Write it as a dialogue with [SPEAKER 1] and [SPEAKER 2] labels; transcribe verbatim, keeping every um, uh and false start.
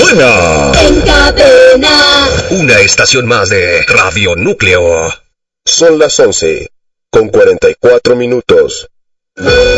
[SPEAKER 1] cadena.
[SPEAKER 2] En cadena.
[SPEAKER 1] Una estación más de Radio Núcleo.
[SPEAKER 3] Son las once, con cuarenta y cuatro minutos.